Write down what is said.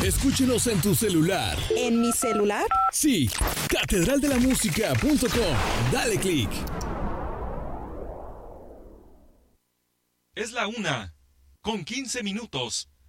Escúchenos en tu celular. ¿En mi celular? Sí, catedraldelamusica.com. Dale click. Es la 1:15 minutos.